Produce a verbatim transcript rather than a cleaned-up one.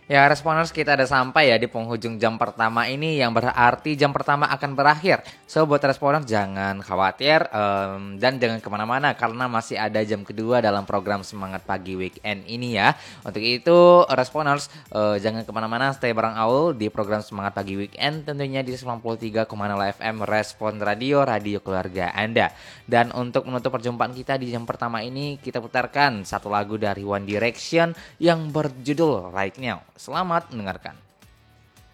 Ya, Responers, kita ada sampai ya di penghujung jam pertama ini, yang berarti jam pertama akan berakhir. So, buat Responers jangan khawatir em, dan jangan kemana-mana karena masih ada jam kedua dalam program Semangat Pagi Weekend ini ya. Untuk itu, Responers eh, jangan kemana-mana, stay bareng Aul di program Semangat Pagi Weekend tentunya di sembilan puluh tiga koma nol F M Respon Radio, radio keluarga Anda. Dan untuk menutup perjumpaan kita di jam pertama ini, kita putarkan satu lagu dari One Direction yang berjudul Right Now. Selamat mendengarkan.